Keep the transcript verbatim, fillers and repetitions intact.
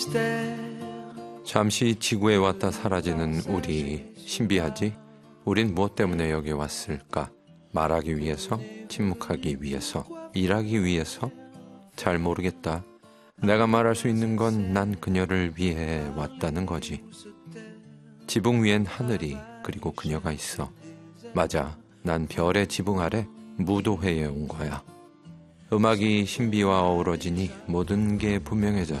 잠시 지구에 왔다 사라지는 우리, 신비하지? 우린 무엇 때문에 여기 왔을까? 말하기 위해서? 침묵하기 위해서? 일하기 위해서? 잘 모르겠다. 내가 말할 수 있는 건 난 그녀를 위해 왔다는 거지. 지붕 위엔 하늘이, 그리고 그녀가 있어. 맞아, 난 별의 지붕 아래 무도회에 온 거야. 음악이 신비와 어우러지니 모든 게 분명해졌어.